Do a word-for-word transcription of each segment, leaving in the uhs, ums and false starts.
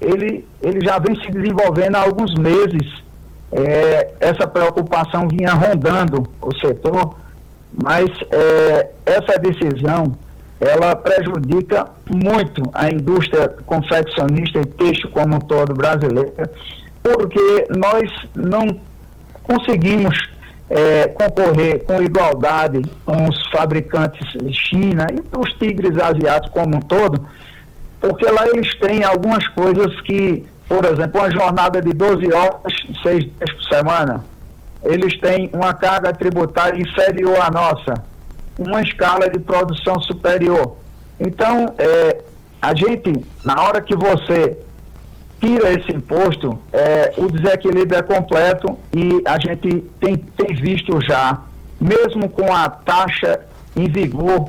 ele, ele já vem se desenvolvendo há alguns meses. É, essa preocupação vinha rondando o setor, mas é, essa decisão, ela prejudica muito a indústria confeccionista e têxtil como um todo brasileira, porque nós não conseguimos é, concorrer com igualdade com os fabricantes de China e os tigres asiáticos como um todo, porque lá eles têm algumas coisas que, por exemplo, uma jornada de doze horas, seis dias por semana, eles têm uma carga tributária inferior à nossa, uma escala de produção superior. Então, é, a gente, na hora que você tira esse imposto, é, o desequilíbrio é completo e a gente tem, tem visto já, mesmo com a taxa em vigor,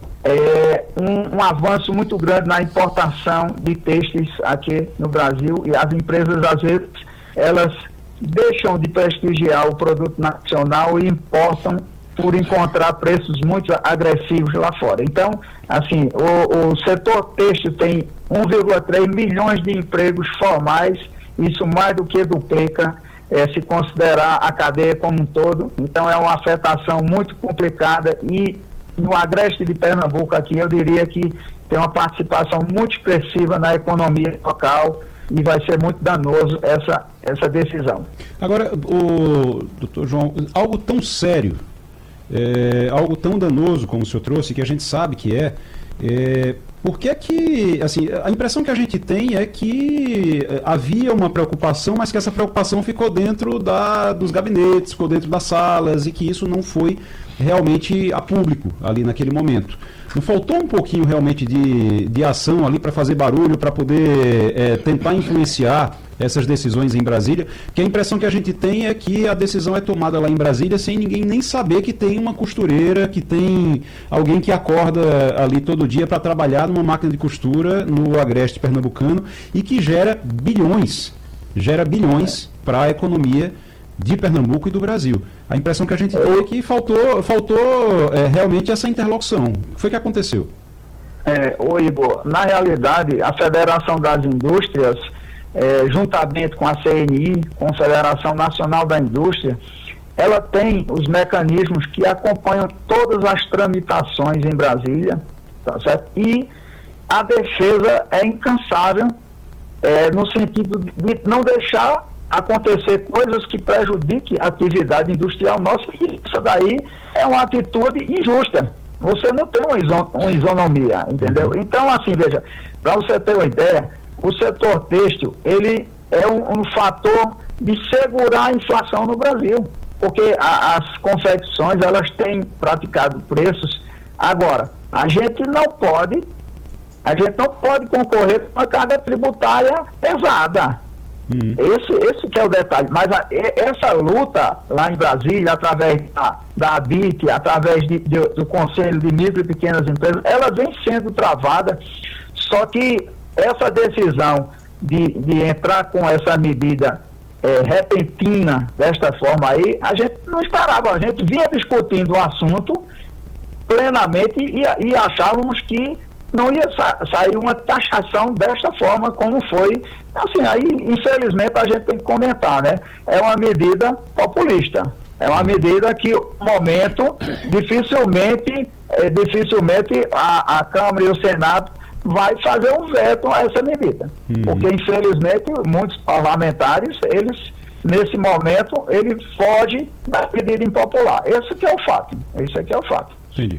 é, um, um avanço muito grande na importação de têxteis aqui no Brasil, e as empresas, às vezes, elas deixam de prestigiar o produto nacional e importam por encontrar preços muito agressivos lá fora. Então, assim, o, o setor têxtil tem um vírgula três milhões de empregos formais, isso mais do que duplica, é, se considerar a cadeia como um todo. Então, é uma afetação muito complicada e no agreste de Pernambuco aqui, eu diria que tem uma participação muito expressiva na economia local e vai ser muito danoso essa, essa decisão. Agora, o doutor João, algo tão sério, é, algo tão danoso como o senhor trouxe, que a gente sabe que é, é por que é que, assim, a impressão que a gente tem é que havia uma preocupação, mas que essa preocupação ficou dentro da, dos gabinetes, ficou dentro das salas, e que isso não foi realmente a público ali naquele momento. Não faltou um pouquinho realmente de, de ação ali para fazer barulho, para poder é, tentar influenciar essas decisões em Brasília? Que a impressão que a gente tem é que a decisão é tomada lá em Brasília sem ninguém nem saber que tem uma costureira, que tem alguém que acorda ali todo dia para trabalhar numa máquina de costura no agreste pernambucano e que gera bilhões, gera bilhões para a economia de Pernambuco e do Brasil. A impressão que a gente tem é que faltou, faltou é, realmente essa interlocução. O que foi que aconteceu? É, ô Igor, na realidade, a Federação das Indústrias, é, juntamente com a C N I, Confederação Nacional da Indústria, ela tem os mecanismos que acompanham todas as tramitações em Brasília, tá certo? E a defesa é incansável, é, no sentido de não deixar acontecer coisas que prejudiquem a atividade industrial nossa, e isso daí é uma atitude injusta. Você não tem uma, iso, uma isonomia, entendeu? Então, assim, veja, para você ter uma ideia, o setor têxtil, ele é um, um fator de segurar a inflação no Brasil, porque a, as confecções, elas têm praticado preços. Agora, a gente não pode, a gente não pode concorrer com uma carga tributária pesada. Hum. Esse, esse que é o detalhe, mas a, essa luta lá em Brasília, através da, da A B I T, através de, de, do Conselho de Micro e Pequenas Empresas, ela vem sendo travada, só que essa decisão de, de entrar com essa medida é, repentina, desta forma aí, a gente não esperava, a gente vinha discutindo o assunto plenamente e, e achávamos que não ia sa sair uma taxação desta forma como foi. Assim, aí, infelizmente, a gente tem que comentar, né? É uma medida populista. É uma medida que, no momento, dificilmente, é, dificilmente a, a Câmara e o Senado vai fazer um veto a essa medida. Uhum. Porque, infelizmente, muitos parlamentares, eles, nesse momento, ele foge da medida impopular. Esse que é o fato. Esse aqui é o fato. Entendi.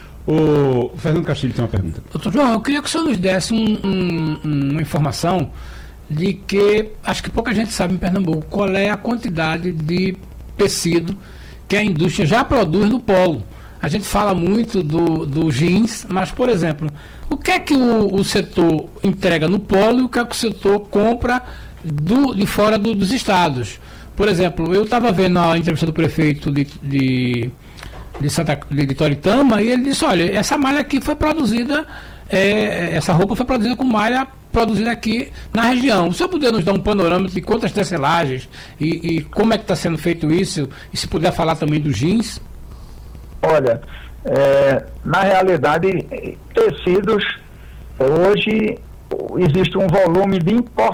O Fernando Castilho tem uma pergunta. Doutor João, eu queria que o senhor nos desse um, um, uma informação de que, acho que pouca gente sabe em Pernambuco, qual é a quantidade de tecido que a indústria já produz no polo. A gente fala muito do, do jeans, mas, por exemplo, o que é que o, o setor entrega no polo e o que é que o setor compra do, de fora do, dos estados? Por exemplo, eu estava vendo a entrevista do prefeito de... de de, Santa, de Toritama, e ele disse, olha, essa malha aqui foi produzida, é, essa roupa foi produzida com malha produzida aqui na região. O senhor puder nos dar um panorama de quantas tecelagens e, e como é que está sendo feito isso, e se puder falar também dos jeans? Olha, é, na realidade, tecidos, hoje existe um volume de importação